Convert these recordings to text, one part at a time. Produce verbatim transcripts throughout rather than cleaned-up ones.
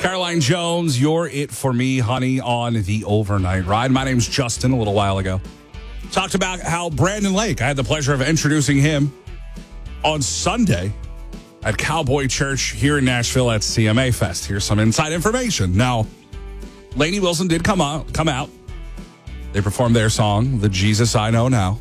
Caroline Jones, you're it for me, honey, on the overnight ride. My name's Justin. A little while ago, talked about how Brandon Lake, I had the pleasure of introducing him on Sunday at Cowboy Church here in Nashville at C M A Fest. Here's some inside information. Now, Lainey Wilson did come out, come out. They performed their song, The Jesus I Know Now.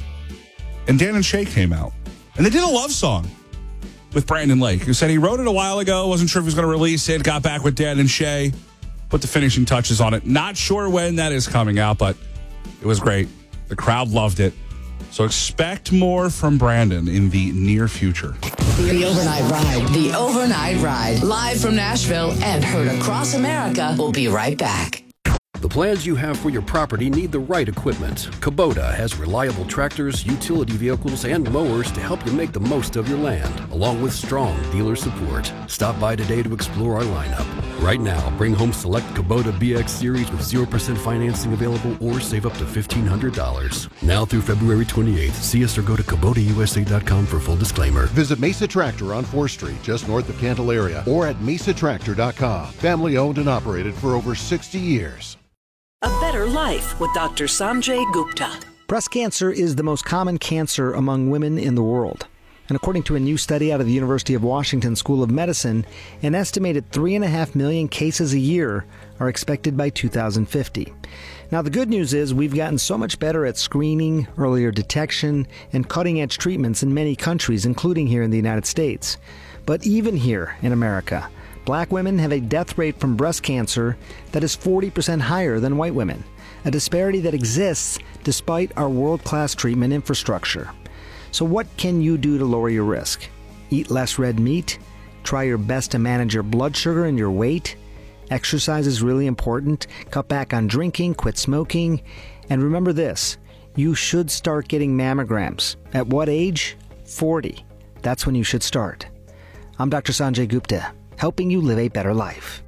And Dan and Shay came out. And they did a love song with Brandon Lake, who said he wrote it a while ago, wasn't sure if he was going to release it, got back with Dan and Shay, put the finishing touches on it. Not sure when that is coming out, but it was great. The crowd loved it. So expect more from Brandon in the near future. The Overnight Ride. The Overnight Ride. Live from Nashville and heard across America. We'll be right back. The plans you have for your property need the right equipment. Kubota has reliable tractors, utility vehicles, and mowers to help you make the most of your land, along with strong dealer support. Stop by today to explore our lineup. Right now, bring home select Kubota B X Series with zero percent financing available or save up to fifteen hundred dollars. Now through February twenty-eighth, see us or go to Kubota U S A dot com for full disclaimer. Visit Mesa Tractor on fourth Street, just north of Candelaria, or at mesa tractor dot com. Family owned and operated for over sixty years. A better life with Doctor Sanjay Gupta. Breast cancer is the most common cancer among women in the world. And according to a new study out of the University of Washington School of Medicine, an estimated three and a half million cases a year are expected by two thousand fifty. Now, the good news is we've gotten so much better at screening, earlier detection, and cutting-edge treatments in many countries, including here in the United States. But even here in America, Black women have a death rate from breast cancer that is forty percent higher than white women, a disparity that exists despite our world-class treatment infrastructure. So what can you do to lower your risk? Eat less red meat? Try your best to manage your blood sugar and your weight? Exercise is really important. Cut back on drinking, quit smoking. And remember this, you should start getting mammograms. At what age? forty. That's when you should start. I'm Doctor Sanjay Gupta, helping you live a better life.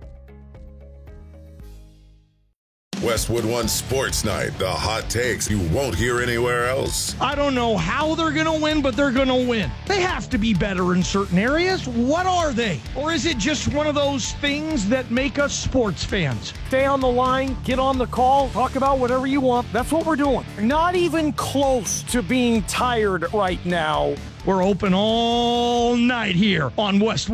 Westwood One Sports Night, the hot takes you won't hear anywhere else. I don't know how they're going to win, but they're going to win. They have to be better in certain areas. What are they? Or is it just one of those things that make us sports fans? Stay on the line, get on the call, talk about whatever you want. That's what we're doing. Not even close to being tired right now. We're open all night here on Westwood.